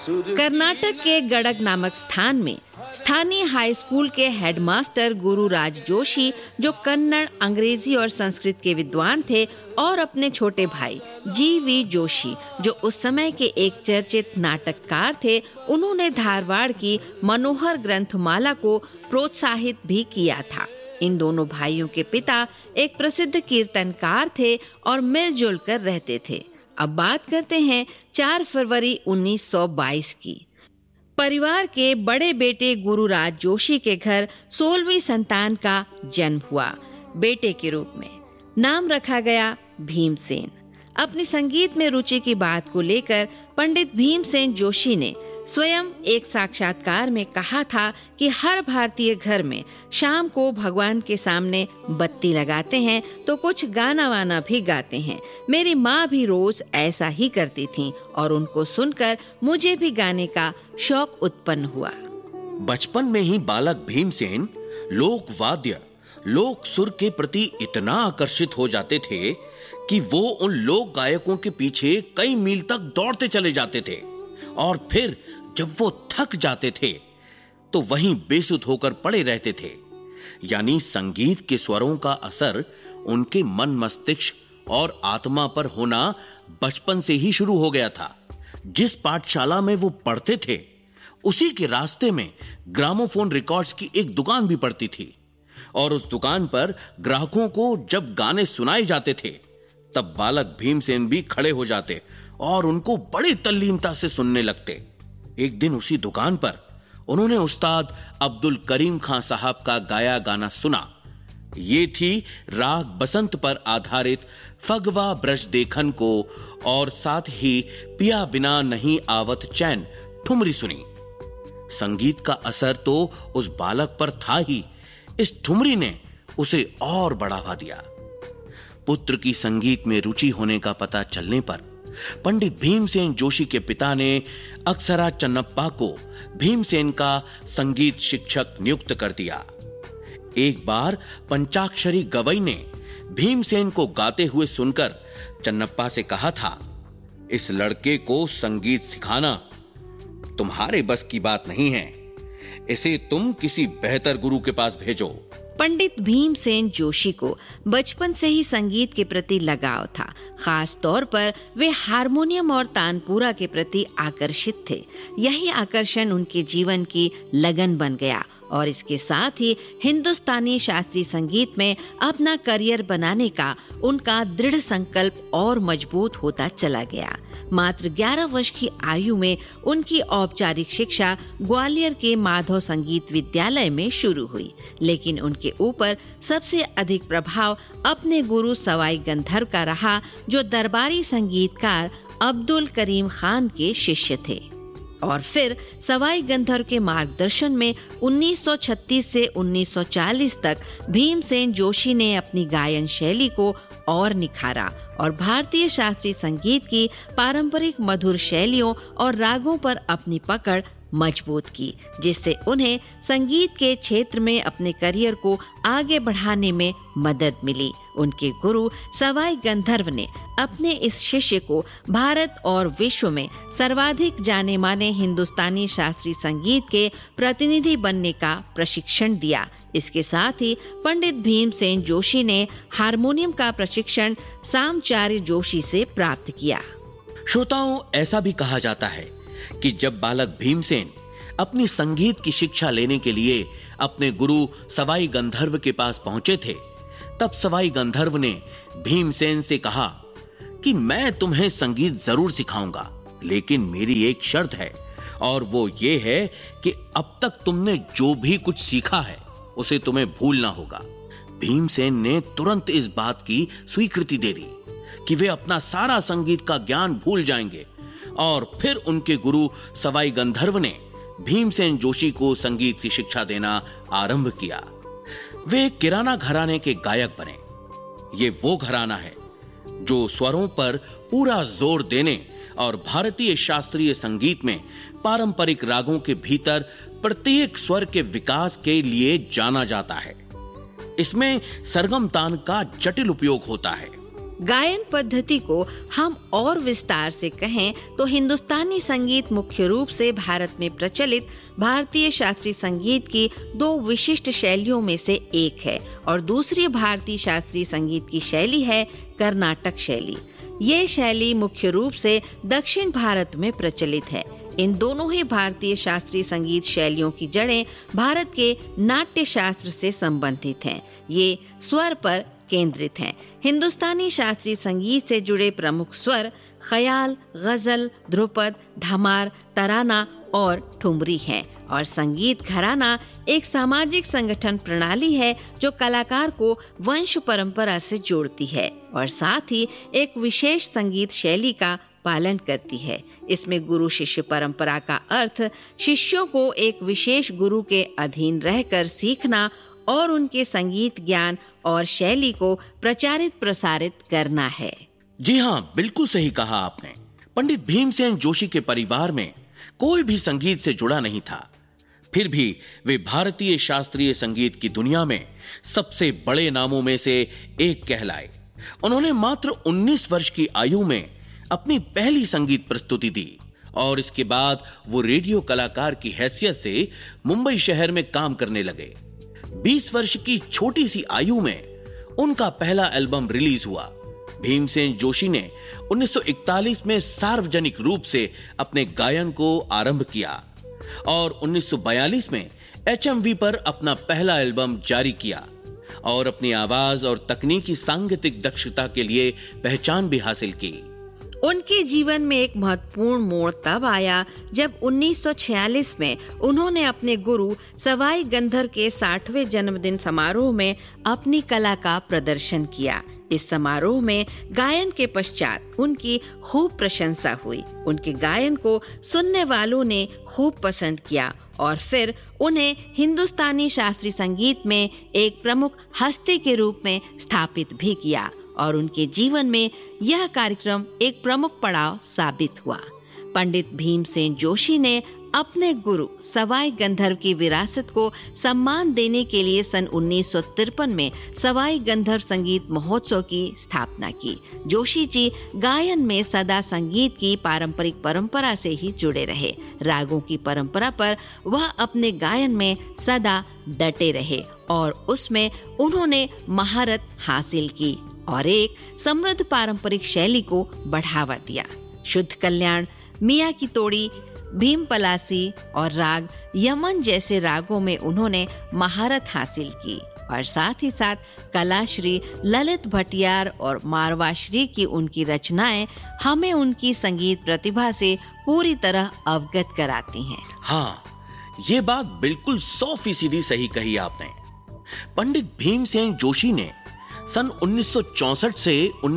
कर्नाटक के गडक नामक स्थान में स्थानीय हाई स्कूल के हेडमास्टर गुरुराज जोशी, जो कन्नड़, अंग्रेजी और संस्कृत के विद्वान थे, और अपने छोटे भाई जी.वी. जोशी, जो उस समय के एक चर्चित नाटककार थे, उन्होंने धारवाड़ की मनोहर ग्रंथमाला को प्रोत्साहित भी किया था। इन दोनों भाइयों के पिता एक प्रसिद्ध कीर्तनकार थे और मिलजुल कर रहते थे। अब बात करते हैं 4 फरवरी 1922 की। परिवार के बड़े बेटे गुरुराज जोशी के घर 16वीं संतान का जन्म हुआ। बेटे के रूप में नाम रखा गया भीमसेन। अपनी संगीत में रुचि की बात को लेकर पंडित भीमसेन जोशी ने स्वयं एक साक्षात्कार में कहा था कि हर भारतीय घर में शाम को भगवान के सामने बत्ती लगाते हैं तो कुछ गाना वाना भी गाते हैं। मेरी माँ भी रोज ऐसा ही करती थी और उनको सुनकर मुझे भी गाने का शौक उत्पन्न हुआ। बचपन में ही बालक भीमसेन लोक वाद्य, लोक सुर के प्रति इतना आकर्षित हो जाते थे कि वो उन लोक गायकों के पीछे कई मील तक दौड़ते चले जाते थे, और फिर जब वो थक जाते थे तो वहीं बेसुध होकर पड़े रहते थे। यानी संगीत के स्वरों का असर उनके मन, मस्तिष्क और आत्मा पर होना बचपन से ही शुरू हो गया था। जिस पाठशाला में वो पढ़ते थे उसी के रास्ते में ग्रामोफोन रिकॉर्ड्स की एक दुकान भी पड़ती थी, और उस दुकान पर ग्राहकों को जब गाने सुनाए जाते थे तब बालक भीमसेन भी खड़े हो जाते और उनको बड़ी तल्लीनता से सुनने लगते। एक दिन उसी दुकान पर उन्होंने उस्ताद अब्दुल करीम खान साहब का गाया गाना सुना। ये थी राग बसंत पर आधारित फगवा ब्रज देखन को, और साथ ही पिया बिना नहीं आवत चैन ठुमरी सुनी। संगीत का असर तो उस बालक पर था ही, इस ठुमरी ने उसे और बढ़ावा दिया। पुत्र की संगीत में रुचि होने का पता चलने पर पंडित भीमसेन जोशी के पिता ने अक्सरा चन्नप्पा को भीमसेन का संगीत शिक्षक नियुक्त कर दिया। एक बार पंचाक्षरी गवई ने भीमसेन को गाते हुए सुनकर चन्नप्पा से कहा था, इस लड़के को संगीत सिखाना तुम्हारे बस की बात नहीं है, इसे तुम किसी बेहतर गुरु के पास भेजो। पंडित भीमसेन जोशी को बचपन से ही संगीत के प्रति लगाव था। खास तौर पर वे हारमोनियम और तानपुरा के प्रति आकर्षित थे। यही आकर्षण उनके जीवन की लगन बन गया और इसके साथ ही हिंदुस्तानी शास्त्रीय संगीत में अपना करियर बनाने का उनका दृढ़ संकल्प और मजबूत होता चला गया। मात्र 11 वर्ष की आयु में उनकी औपचारिक शिक्षा ग्वालियर के माधव संगीत विद्यालय में शुरू हुई, लेकिन उनके ऊपर सबसे अधिक प्रभाव अपने गुरु सवाई गंधर्व का रहा, जो दरबारी संगीतकार अब्दुल करीम खान के शिष्य थे। और फिर सवाई गंधर्व के मार्गदर्शन में 1936 से 1940 तक भीमसेन जोशी ने अपनी गायन शैली को और निखारा और भारतीय शास्त्रीय संगीत की पारंपरिक मधुर शैलियों और रागों पर अपनी पकड़ मजबूत की, जिससे उन्हें संगीत के क्षेत्र में अपने करियर को आगे बढ़ाने में मदद मिली। उनके गुरु सवाई गंधर्व ने अपने इस शिष्य को भारत और विश्व में सर्वाधिक जाने माने हिंदुस्तानी शास्त्रीय संगीत के प्रतिनिधि बनने का प्रशिक्षण दिया। इसके साथ ही पंडित भीमसेन जोशी ने हारमोनियम का प्रशिक्षण सामचार्य जोशी से प्राप्त किया। श्रोताओं, ऐसा भी कहा जाता है कि जब बालक भीमसेन अपनी संगीत की शिक्षा लेने के लिए अपने गुरु सवाई गंधर्व के पास पहुंचे थे, तब सवाई गंधर्व ने भीमसेन से कहा कि मैं तुम्हें संगीत जरूर सिखाऊंगा, लेकिन मेरी एक शर्त है, और वो ये है कि अब तक तुमने जो भी कुछ सीखा है उसे तुम्हें भूलना होगा। भीमसेन ने तुरंत इस बात की स्वीकृति दे दी कि वे अपना सारा संगीत का ज्ञान भूल जाएंगे, और फिर उनके गुरु सवाई गंधर्व ने भीमसेन जोशी को संगीत की शिक्षा देना आरंभ किया। वे किराना घराने के गायक बने। ये वो घराना है जो स्वरों पर पूरा जोर देने और भारतीय शास्त्रीय संगीत में पारंपरिक रागों के भीतर प्रत्येक स्वर के विकास के लिए जाना जाता है। इसमें सरगम तान का जटिल उपयोग होता है। गायन पद्धति को हम और विस्तार से कहें तो हिंदुस्तानी संगीत मुख्य रूप से भारत में प्रचलित भारतीय शास्त्रीय संगीत की दो विशिष्ट शैलियों में से एक है और दूसरी भारतीय शास्त्रीय संगीत की शैली है कर्नाटक शैली। ये शैली मुख्य रूप से दक्षिण भारत में प्रचलित है। इन दोनों ही भारतीय शास्त्रीय संगीत शैलियों की जड़ें भारत के नाट्य शास्त्र से संबंधित हैं। ये स्वर पर केंद्रित हैं। हिंदुस्तानी शास्त्रीय संगीत से जुड़े प्रमुख स्वर ख्याल, गजल, ध्रुपद, धमार, तराना और ठुमरी हैं और संगीत घराना एक सामाजिक संगठन प्रणाली है जो कलाकार को वंश परंपरा से जोड़ती है और साथ ही एक विशेष संगीत शैली का पालन करती है। इसमें गुरु शिष्य परंपरा का अर्थ शिष्यों को एक विशेष गुरु के अधीन रहकर सीखना और उनके संगीत ज्ञान और शैली को प्रचारित प्रसारित करना है। जी हाँ, बिल्कुल सही कहा आपने। पंडित भीमसेन जोशी के परिवार में कोई भी संगीत से जुड़ा नहीं था, फिर भी वे भारतीय शास्त्रीय संगीत की दुनिया में सबसे बड़े नामों में से एक कहलाए। उन्होंने मात्र 19 वर्ष की आयु में अपनी पहली संगीत प्रस्तुति दी और इसके बाद वो रेडियो कलाकार की हैसियत से मुंबई शहर में काम करने लगे। 20 वर्ष की छोटी सी आयु में उनका पहला एल्बम रिलीज हुआ। भीमसेन जोशी ने 1941 में सार्वजनिक रूप से अपने गायन को आरंभ किया और 1942 में HMV पर अपना पहला एल्बम जारी किया और अपनी आवाज और तकनीकी सांगीतिक दक्षता के लिए पहचान भी हासिल की। उनके जीवन में एक महत्वपूर्ण मोड़ तब आया जब 1946 में उन्होंने अपने गुरु सवाई गंधर्व के 60वें जन्मदिन समारोह में अपनी कला का प्रदर्शन किया। इस समारोह में गायन के पश्चात उनकी खूब प्रशंसा हुई। उनके गायन को सुनने वालों ने खूब पसंद किया और फिर उन्हें हिंदुस्तानी शास्त्रीय संगीत में एक प्रमुख हस्ती के रूप में स्थापित भी किया और उनके जीवन में यह कार्यक्रम एक प्रमुख पड़ाव साबित हुआ। पंडित भीमसेन जोशी ने अपने गुरु सवाई गंधर्व की विरासत को सम्मान देने के लिए सन 1953 में सवाई गंधर्व संगीत महोत्सव की स्थापना की। जोशी जी गायन में सदा संगीत की पारंपरिक परंपरा से ही जुड़े रहे। रागों की परंपरा पर वह अपने गायन में सदा डटे रहे और उसमें उन्होंने महारत हासिल की और एक समृद्ध पारंपरिक शैली को बढ़ावा दिया। शुद्ध कल्याण, मियाँ की तोड़ी, भीम पलासी और राग यमन जैसे रागों में उन्होंने महारत हासिल की और साथ ही साथ कलाश्री, ललित भटियार और मारवाश्री की उनकी रचनाएं हमें उनकी संगीत प्रतिभा से पूरी तरह अवगत कराती हैं। हाँ, ये बात बिल्कुल 100% सही कही आपने। पंडित भीमसेन जोशी ने सन 1964 से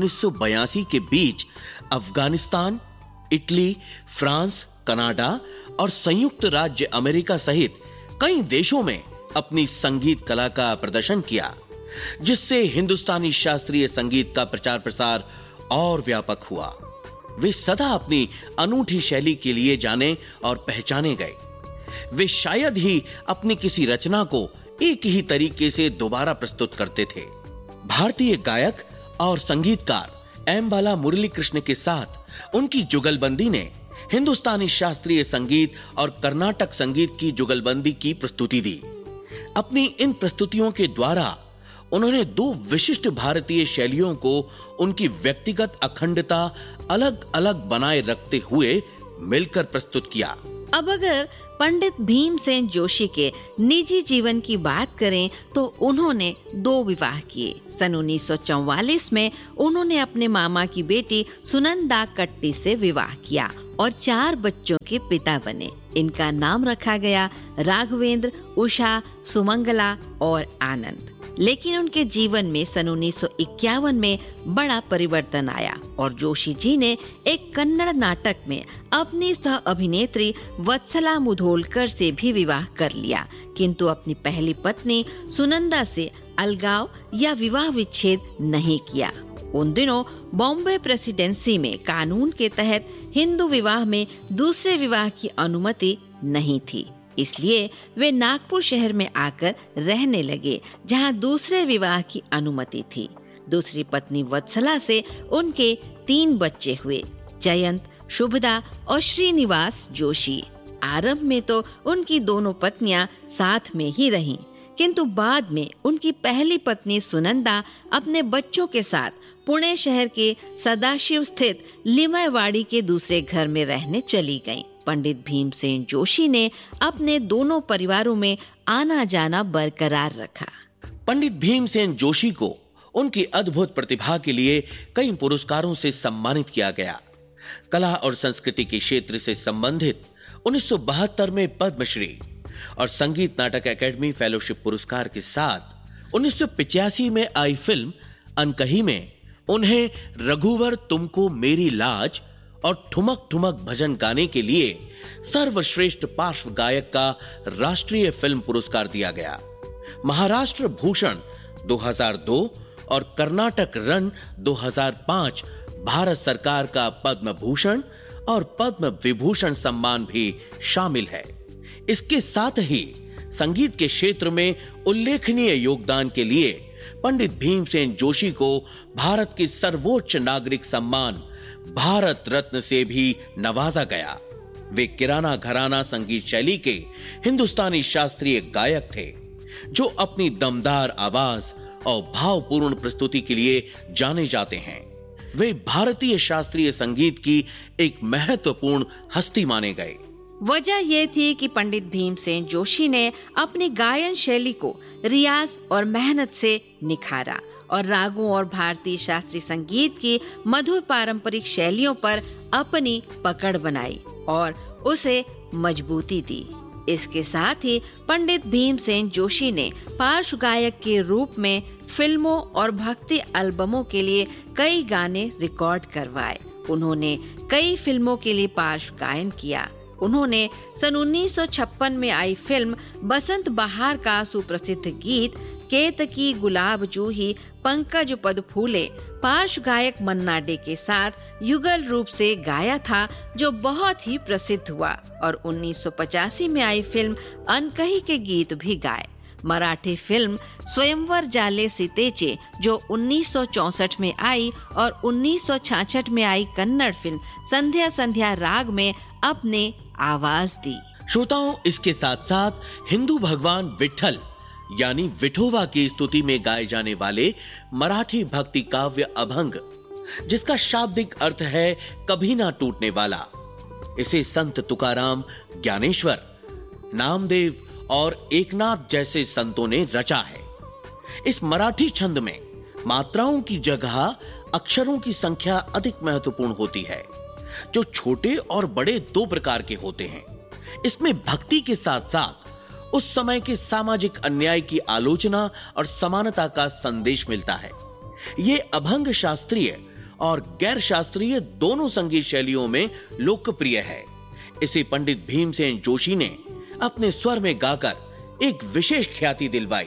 1982 के बीच अफगानिस्तान, इटली, फ्रांस, कनाडा और संयुक्त राज्य अमेरिका सहित कई देशों में अपनी संगीत कला का प्रदर्शन किया, जिससे हिंदुस्तानी शास्त्रीय संगीत का प्रचार प्रसार और व्यापक हुआ। वे सदा अपनी अनूठी शैली के लिए जाने और पहचाने गए। वे शायद ही अपनी किसी रचना को एक ही तरीके से दोबारा प्रस्तुत करते थे। भारतीय गायक और संगीतकार एम बाला मुरली कृष्ण के साथ उनकी जुगलबंदी ने हिंदुस्तानी शास्त्रीय संगीत और कर्नाटक संगीत की जुगलबंदी की प्रस्तुति दी। अपनी इन प्रस्तुतियों के द्वारा उन्होंने दो विशिष्ट भारतीय शैलियों को उनकी व्यक्तिगत अखंडता अलग अलग बनाए रखते हुए मिलकर प्रस्तुत किया। अब अगर पंडित भीमसेन जोशी के निजी जीवन की बात करें तो उन्होंने 2 विवाह किए। सन 1944 में उन्होंने अपने मामा की बेटी सुनंदा कट्टी से विवाह किया और 4 बच्चों के पिता बने। इनका नाम रखा गया राघवेंद्र, उषा, सुमंगला और आनंद। लेकिन उनके जीवन में सन 1951 में बड़ा परिवर्तन आया और जोशी जी ने एक कन्नड़ नाटक में अपनी सह अभिनेत्री वत्सला मुधोलकर से भी विवाह कर लिया, किंतु अपनी पहली पत्नी सुनंदा से अलगाव या विवाह विच्छेद नहीं किया। उन दिनों बॉम्बे प्रेसिडेंसी में कानून के तहत हिंदू विवाह में दूसरे विवाह की अनुमति नहीं थी, इसलिए वे नागपुर शहर में आकर रहने लगे, जहां दूसरे विवाह की अनुमति थी। दूसरी पत्नी वत्सला से उनके 3 बच्चे हुए, जयंत, शुभदा और श्रीनिवास जोशी। आरंभ में तो उनकी दोनों पत्नियां साथ में ही रहीं, किंतु बाद में उनकी पहली पत्नी सुनंदा अपने बच्चों के साथ पुणे शहर के सदाशिव स्थित लिमयवाड़ी के दूसरे घर में रहने चली गईं। पंडित भीमसेन जोशी ने अपने दोनों परिवारों में आना जाना बरकरार रखा। पंडित भीमसेन जोशी को उनकी अद्भुत प्रतिभा के लिए कई पुरस्कारों से सम्मानित किया गया। कला और संस्कृति के क्षेत्र से संबंधित 1972 में पद्मश्री और संगीत नाटक अकेडमी फेलोशिप पुरस्कार के साथ 1985 में आई फिल्म अनकही में उन्हें रघुवर तुमको मेरी लाज और ठुमक ठुमक भजन गाने के लिए सर्वश्रेष्ठ पार्श्व गायक का राष्ट्रीय फिल्म पुरस्कार दिया गया। महाराष्ट्र भूषण 2002 और कर्नाटक रन 2005 भारत सरकार का पद्म भूषण और पद्म विभूषण सम्मान भी शामिल है। इसके साथ ही संगीत के क्षेत्र में उल्लेखनीय योगदान के लिए पंडित भीमसेन जोशी को भारत के सर्वोच्च नागरिक सम्मान भारत रत्न से भी नवाजा गया। वे किराना घराना संगीत शैली के हिंदुस्तानी शास्त्रीय गायक थे, जो अपनी दमदार आवाज और भावपूर्ण प्रस्तुति के लिए जाने जाते हैं। वे भारतीय शास्त्रीय संगीत की एक महत्वपूर्ण हस्ती माने गए। वजह यह थी कि पंडित भीमसेन जोशी ने अपनी गायन शैली को रियाज और मेहनत से निखारा और रागों और भारतीय शास्त्रीय संगीत की मधुर पारंपरिक शैलियों पर अपनी पकड़ बनाई और उसे मजबूती दी। इसके साथ ही पंडित भीमसेन जोशी ने पार्श्व गायक के रूप में फिल्मों और भक्ति एल्बमों के लिए कई गाने रिकॉर्ड करवाए। उन्होंने कई फिल्मों के लिए पार्श्व गायन किया। उन्होंने सन 1956 में आई फिल्म बसंत बहार का सुप्रसिद्ध गीत केतकी गुलाब जूही पंकज पद फूले पार्श्व गायक मन्ना डे के साथ युगल रूप से गाया था, जो बहुत ही प्रसिद्ध हुआ, और 1985 में आई फिल्म अनकही के गीत भी गाए। मराठी फिल्म स्वयंवर जाले सीतेचे जो 1964 में आई और 1966 में आई कन्नड़ फिल्म संध्या संध्या राग में अपने आवाज दी। श्रोताओं, इसके साथ साथ हिंदू भगवान विठल यानी विठोबा की स्तुति में गाए जाने वाले मराठी भक्ति काव्य अभंग, जिसका शाब्दिक अर्थ है कभी ना टूटने वाला, इसे संत तुकाराम, ज्ञानेश्वर, नामदेव और एकनाथ जैसे संतों ने रचा है। इस मराठी छंद में मात्राओं की जगह अक्षरों की संख्या अधिक महत्वपूर्ण होती है, जो छोटे और बड़े 2 प्रकार के होते हैं। इसमें भक्ति के साथ साथ उस समय के सामाजिक अन्याय की आलोचना और समानता का संदेश मिलता है। ये अभंग शास्त्रीय और गैर शास्त्रीय दोनों संगीत शैलियों में लोकप्रिय है। इसे पंडित भीमसेन जोशी ने अपने स्वर में गाकर एक विशेष ख्याति दिलवाई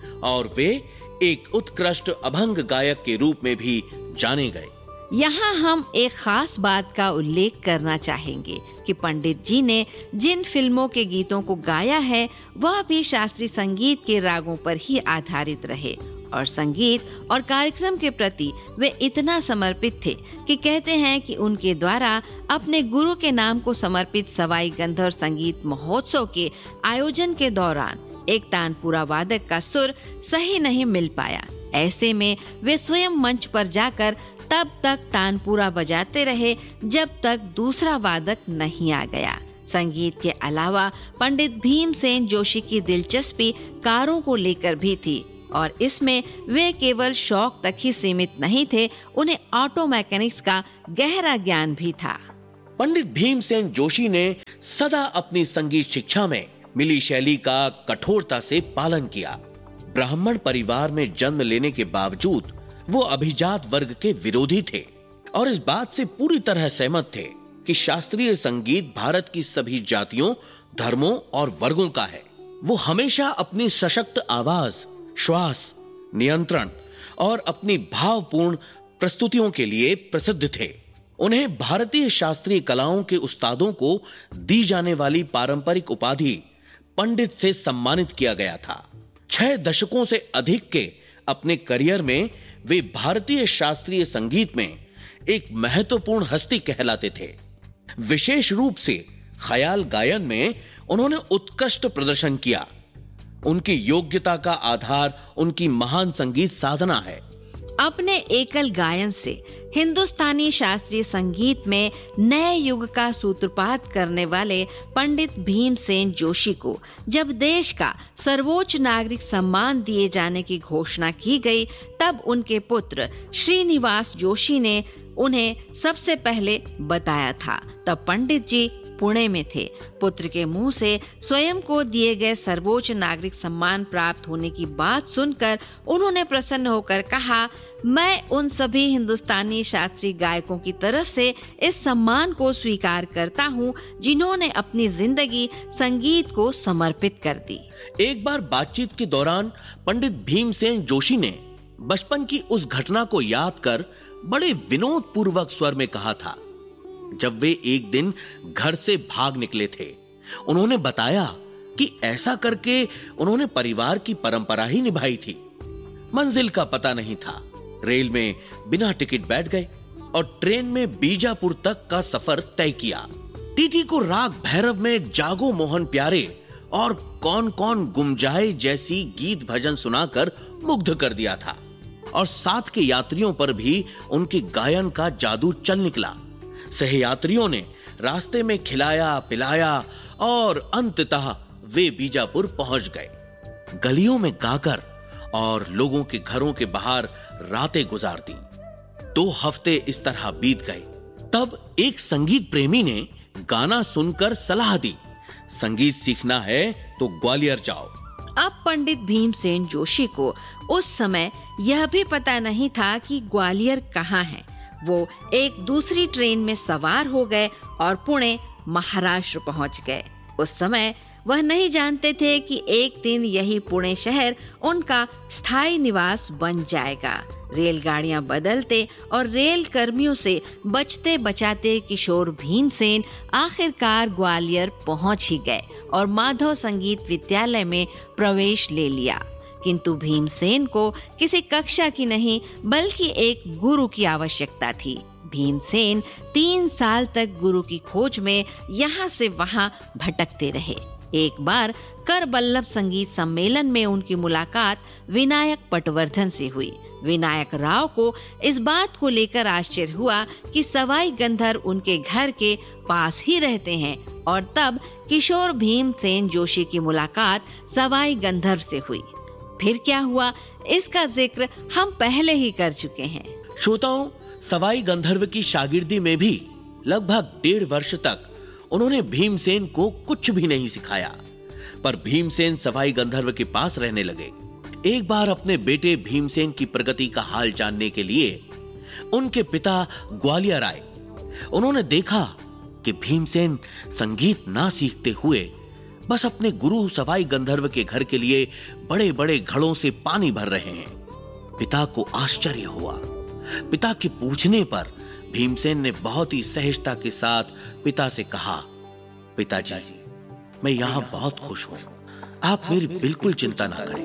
और वे एक उत्कृष्ट अभंग गायक के रूप में भी जाने गए। यहाँ हम एक खास बात का उल्लेख करना चाहेंगे कि पंडित जी ने जिन फिल्मों के गीतों को गाया है वह भी शास्त्रीय संगीत के रागों पर ही आधारित रहे और संगीत और कार्यक्रम के प्रति वे इतना समर्पित थे कि कहते हैं कि उनके द्वारा अपने गुरु के नाम को समर्पित सवाई गंधर्व संगीत महोत्सव के आयोजन के दौरान एक तानपुरा वादक का सुर सही नहीं मिल पाया। ऐसे में वे स्वयं मंच पर जाकर तब तक तानपुरा बजाते रहे जब तक दूसरा वादक नहीं आ गया। संगीत के अलावा पंडित भीमसेन जोशी की दिलचस्पी कारों को लेकर भी थी और इसमें वे केवल शौक तक ही सीमित नहीं थे, उन्हें ऑटो मैकेनिक्स का गहरा ज्ञान भी था। पंडित भीमसेन जोशी ने सदा अपनी संगीत शिक्षा में मिली शैली का कठोरता से पालन किया। ब्राह्मण परिवार में जन्म लेने के बावजूद वो अभिजात वर्ग के विरोधी थे और इस बात से पूरी तरह सहमत थे कि शास्त्रीय संगीत भारत की सभी जातियों, धर्मों और वर्गों का है। वो हमेशा अपनी सशक्त आवाज, श्वास, नियंत्रण और अपनी भावपूर्ण प्रस्तुतियों के लिए प्रसिद्ध थे। उन्हें भारतीय शास्त्रीय कलाओं के उस्तादों को दी जाने वाली पारंपरिक उपाधि पंडित से सम्मानित किया गया था। 6 दशकों से अधिक के अपने करियर में वे भारतीय शास्त्रीय संगीत में एक महत्वपूर्ण हस्ती कहलाते थे। विशेष रूप से ख्याल गायन में उन्होंने उत्कृष्ट प्रदर्शन किया। उनकी योग्यता का आधार उनकी महान संगीत साधना है। अपने एकल गायन से हिंदुस्तानी शास्त्रीय संगीत में नए युग का सूत्रपात करने वाले पंडित भीमसेन जोशी को जब देश का सर्वोच्च नागरिक सम्मान दिए जाने की घोषणा की गई, तब उनके पुत्र श्रीनिवास जोशी ने उन्हें सबसे पहले बताया था। तब पंडित जी पुणे में थे। पुत्र के मुंह से स्वयं को दिए गए सर्वोच्च नागरिक सम्मान प्राप्त होने की बात सुनकर उन्होंने प्रसन्न होकर कहा, मैं उन सभी हिंदुस्तानी शास्त्रीय गायकों की तरफ से इस सम्मान को स्वीकार करता हूँ जिन्होंने अपनी जिंदगी संगीत को समर्पित कर दी। एक बार बातचीत के दौरान पंडित भीमसेन जोशी ने बचपन की उस घटना को याद कर बड़े विनोद पूर्वक स्वर में कहा था। जब वे एक दिन घर से भाग निकले थे, उन्होंने बताया कि ऐसा करके उन्होंने परिवार की परंपरा ही निभाई थी। मंजिल का पता नहीं था, रेल में बिना टिकट बैठ गए और ट्रेन में बीजापुर तक का सफर तय किया। टीटी को राग भैरव में जागो मोहन प्यारे और कौन कौन गुम जाए जैसी गीत भजन सुनाकर मुग्ध कर दिया था और साथ के यात्रियों पर भी उनके गायन का जादू चल निकला। सहयात्रियों ने रास्ते में खिलाया पिलाया और अंततः वे बीजापुर पहुंच गए। गलियों में गाकर और लोगों के घरों के बाहर रातें गुजार दी। 2 हफ्ते इस तरह बीत गए। तब एक संगीत प्रेमी ने गाना सुनकर सलाह दी, संगीत सीखना है तो ग्वालियर जाओ। अब पंडित भीमसेन जोशी को उस समय यह भी पता नहीं था कि ग्वालियर कहाँ है। वो एक दूसरी ट्रेन में सवार हो गए और पुणे महाराष्ट्र पहुंच गए। उस समय वह नहीं जानते थे कि एक दिन यही पुणे शहर उनका स्थायी निवास बन जाएगा। रेलगाड़ियां बदलते और रेल कर्मियों से बचते बचाते किशोर भीमसेन आखिरकार ग्वालियर पहुंच ही गए और माधव संगीत विद्यालय में प्रवेश ले लिया। किंतु भीमसेन को किसी कक्षा की नहीं बल्कि एक गुरु की आवश्यकता थी। भीमसेन 3 साल तक गुरु की खोज में यहाँ से वहाँ भटकते रहे। एक बार कर बल्लभ संगीत सम्मेलन में उनकी मुलाकात विनायक पटवर्धन से हुई। विनायक राव को इस बात को लेकर आश्चर्य हुआ कि सवाई गंधर्व उनके घर के पास ही रहते हैं और तब किशोर भीमसेन जोशी की मुलाकात सवाई गंधर्व से हुई। फिर क्या हुआ, इसका जिक्र हम पहले ही कर चुके हैं। श्रोताओं, सवाई गंधर्व की शागिर्दी में भी लगभग 1.5 वर्ष तक उन्होंने भीमसेन को कुछ भी नहीं सिखाया, पर भीमसेन सवाई गंधर्व के पास रहने लगे। एक बार अपने बेटे भीमसेन की प्रगति का हाल जानने के लिए उनके पिता ग्वालियर आए। उन्होंने देखा कि भीमसेन संगीत ना सीखते हुए बस अपने गुरु सवाई गंधर्व के घर के लिए बड़े बड़े घड़ों से पानी भर रहे हैं। पिता को आश्चर्य हुआ। पिता के पूछने पर भीमसेन ने बहुत ही सहजता के साथ पिता से कहा, पिताजी, मैं यहाँ बहुत खुश हूँ, आप मेरी बिल्कुल चिंता ना करें।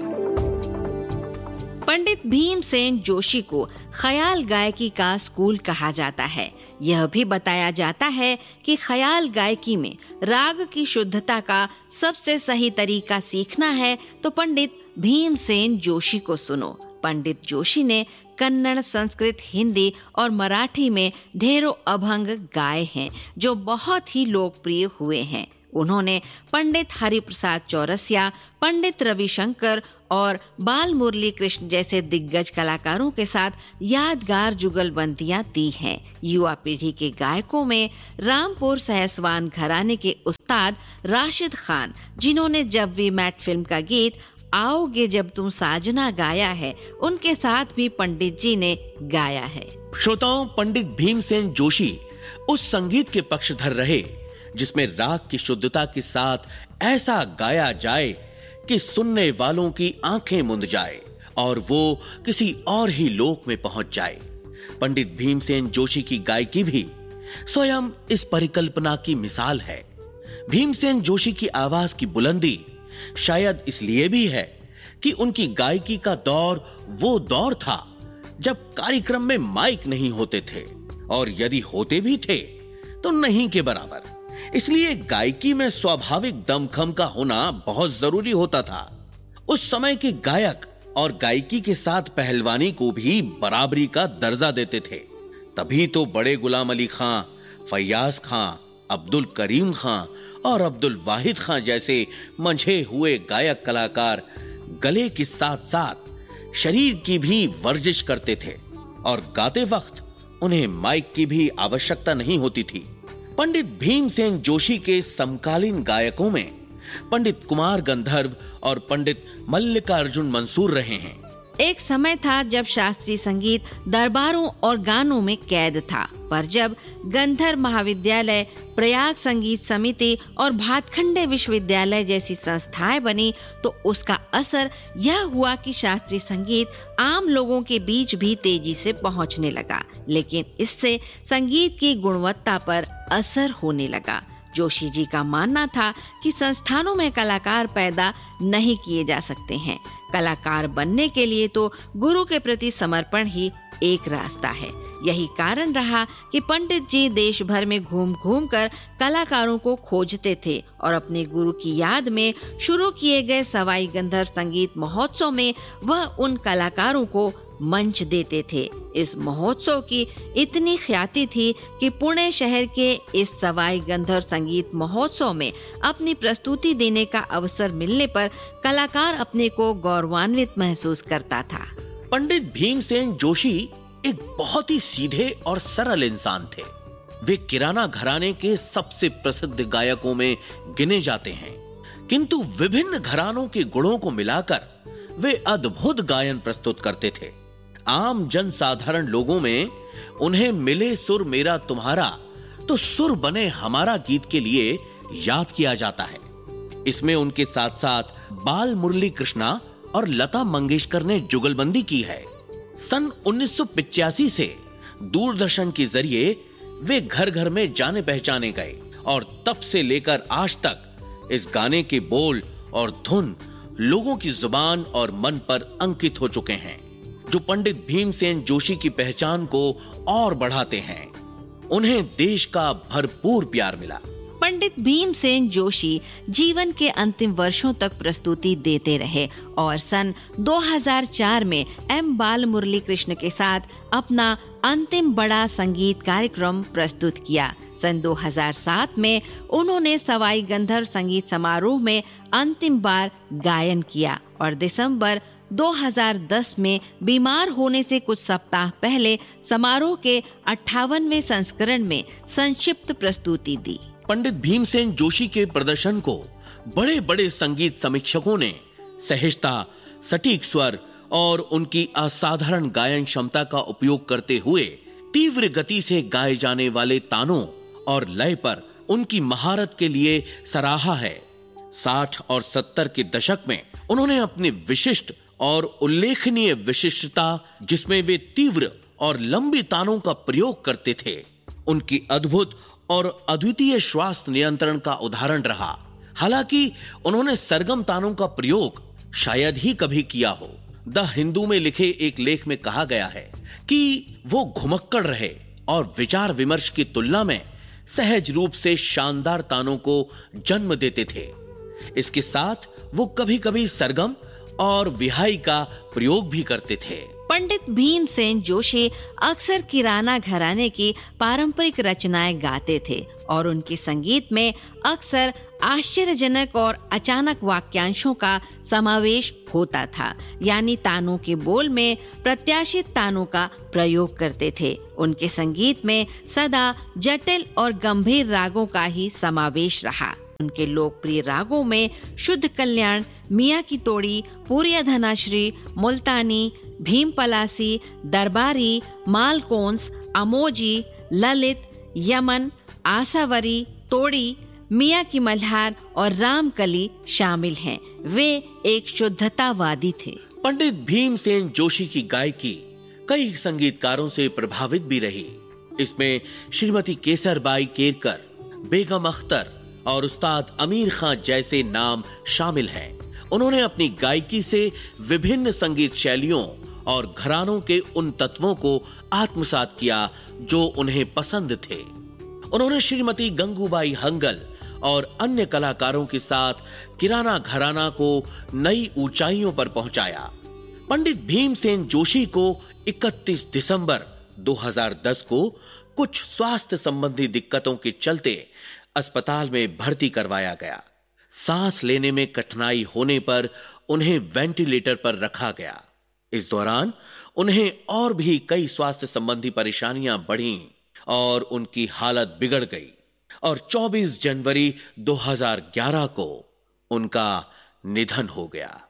पंडित भीमसेन जोशी को ख्याल गायकी का स्कूल कहा जाता है। यह भी बताया जाता है कि ख्याल गायकी में राग की शुद्धता का सबसे सही तरीका सीखना है तो पंडित भीमसेन जोशी को सुनो। पंडित जोशी ने कन्नड़, संस्कृत, हिंदी और मराठी में ढेरों अभंग गाए हैं जो बहुत ही लोकप्रिय हुए हैं। उन्होंने पंडित हरिप्रसाद चौरसिया, पंडित रविशंकर और बाल मुरली कृष्ण जैसे दिग्गज कलाकारों के साथ यादगार जुगलबंदियां दी हैं। युवा पीढ़ी के गायकों में रामपुर सहसवान घराने के उस्ताद राशिद खान, जिन्होंने जब वी मैट फिल्म का गीत आओगे जब तुम साजना गाया है, उनके साथ भी पंडित जी ने गाया है। श्रोताओं, पंडित भीमसेन जोशी उस संगीत के पक्षधर रहे जिसमें राग की शुद्धता के साथ ऐसा गाया जाए कि सुनने वालों की आंखें मूंद जाए और वो किसी और ही लोक में पहुंच जाए। पंडित भीमसेन जोशी की गायकी भी स्वयं इस परिकल्पना की मिसाल है। भीमसेन जोशी की आवाज की बुलंदी शायद इसलिए भी है कि उनकी गायकी का दौर वो दौर था जब कार्यक्रम में माइक नहीं होते थे, और यदि होते भी थे तो नहीं के बराबर। इसलिए गायकी में स्वाभाविक दमखम का होना बहुत जरूरी होता था। उस समय के गायक और गायकी के साथ पहलवानी को भी बराबरी का दर्जा देते थे। तभी तो बड़े गुलाम अली खां, फैयाज खां, अब्दुल करीम खां और अब्दुल वाहिद खां जैसे मंझे हुए गायक कलाकार गले के साथ साथ शरीर की भी वर्जिश करते थे, और गाते वक्त उन्हें माइक की भी आवश्यकता नहीं होती थी। पंडित भीमसेन जोशी के समकालीन गायकों में पंडित कुमार गंधर्व और पंडित मल्लिकार्जुन मंसूर रहे हैं। एक समय था जब शास्त्रीय संगीत दरबारों और गानों में कैद था, पर जब गंधर्व महाविद्यालय, प्रयाग संगीत समिति और भातखंडे विश्वविद्यालय जैसी संस्थाएं बनी तो उसका असर यह हुआ कि शास्त्रीय संगीत आम लोगों के बीच भी तेजी से पहुंचने लगा, लेकिन इससे संगीत की गुणवत्ता पर असर होने लगा। जोशी जी का मानना था कि संस्थानों में कलाकार पैदा नहीं किए जा सकते हैं। कलाकार बनने के लिए तो गुरु के प्रति समर्पण ही एक रास्ता है। यही कारण रहा कि पंडित जी देश भर में घूम घूम कर कलाकारों को खोजते थे और अपने गुरु की याद में शुरू किए गए सवाई गंधर्व संगीत महोत्सव में वह उन कलाकारों को मंच देते थे। इस महोत्सव की इतनी ख्याति थी कि पुणे शहर के इस सवाई गंधर्व संगीत महोत्सव में अपनी प्रस्तुति देने का अवसर मिलने पर कलाकार अपने को गौरवान्वित महसूस करता था। पंडित भीमसेन जोशी एक बहुत ही सीधे और सरल इंसान थे। वे किराना घराने के सबसे प्रसिद्ध गायकों में गिने जाते हैं, किंतु विभिन्न घरानों के गुणों को मिलाकर वे अद्भुत गायन प्रस्तुत करते थे। आम जन साधारण लोगों में उन्हें मिले सुर मेरा तुम्हारा तो सुर बने हमारा गीत के लिए याद किया जाता है। इसमें उनके साथ साथ बाल मुरली कृष्णा और लता मंगेशकर ने जुगलबंदी की है। सन 1985 से दूरदर्शन के जरिए वे घर घर में जाने पहचाने गए और तब से लेकर आज तक इस गाने के बोल और धुन लोगों की जुबान और मन पर अंकित हो चुके हैं, जो पंडित भीमसेन जोशी की पहचान को और बढ़ाते हैं। उन्हें देश का भरपूर प्यार मिला। पंडित भीमसेन जोशी जीवन के अंतिम वर्षों तक प्रस्तुति देते रहे और सन 2004 में एम बाल मुरली कृष्ण के साथ अपना अंतिम बड़ा संगीत कार्यक्रम प्रस्तुत किया। सन 2007 में उन्होंने सवाई गंधर्व संगीत समारोह में अंतिम बार गायन किया और दिसंबर 2010 में बीमार होने से कुछ सप्ताह पहले समारोह के 58वें संस्करण में संक्षिप्त प्रस्तुति दी। पंडित भीमसेन जोशी के प्रदर्शन को बड़े बड़े संगीत समीक्षकों ने सहजता, सटीक स्वर और उनकी असाधारण गायन क्षमता का उपयोग करते हुए तीव्र गति से गाए जाने वाले तानों और लय पर उनकी महारत के लिए सराहा है। 60 और 70 के दशक में उन्होंने अपनी विशिष्ट और उल्लेखनीय विशिष्टता, जिसमें वे तीव्र और लंबी तानों का प्रयोग करते थे, उनकी अद्भुत और अद्वितीय श्वास नियंत्रण का उदाहरण रहा। हालांकि उन्होंने सरगम तानों का प्रयोग शायद ही कभी किया हो। द हिंदू में लिखे एक लेख में कहा गया है कि वो घुमक्कड़ रहे और विचार विमर्श की तुलना में सहज रूप से शानदार तानों को जन्म देते थे। इसके साथ वो कभी कभी सरगम और विहाई का प्रयोग भी करते थे। पंडित भीमसेन जोशी अक्सर किराना घराने की पारंपरिक रचनाएं गाते थे और उनके संगीत में अक्सर आश्चर्यजनक और अचानक वाक्यांशों का समावेश होता था, यानी तानों के बोल में प्रत्याशित तानों का प्रयोग करते थे। उनके संगीत में सदा जटिल और गंभीर रागों का ही समावेश रहा। उनके लोकप्रिय रागों में शुद्ध कल्याण, मियाँ की तोड़ी, पूर्या धनाश्री, मुल्तानी, भीम पलासी, दरबारी, मालकोंस, अमोजी, ललित, यमन, आसावरी, तोड़ी, मियाँ की मल्हार और रामकली शामिल हैं। वे एक शुद्धतावादी थे। पंडित भीमसेन जोशी की गायकी कई संगीतकारों से प्रभावित भी रही। इसमें श्रीमती केसरबाई केरकर, बेगम अख्तर और उस्ताद अमीर खां जैसे नाम शामिल हैं। उन्होंने अपनी गायकी से विभिन्न संगीत शैलियों और घरानों के उन तत्वों को आत्मसात किया जो उन्हें पसंद थे। उन्होंने श्रीमती गंगूबाई हंगल और अन्य कलाकारों के साथ किराना घराना को नई ऊंचाइयों पर पहुंचाया। पंडित भीमसेन जोशी को 31 दिसंबर 2010 को कुछ स्वास्थ्य संबंधी दिक्कतों के चलते अस्पताल में भर्ती करवाया गया। सांस लेने में कठिनाई होने पर उन्हें वेंटिलेटर पर रखा गया। इस दौरान उन्हें और भी कई स्वास्थ्य संबंधी परेशानियां बढ़ीं और उनकी हालत बिगड़ गई और 24 जनवरी 2011 को उनका निधन हो गया।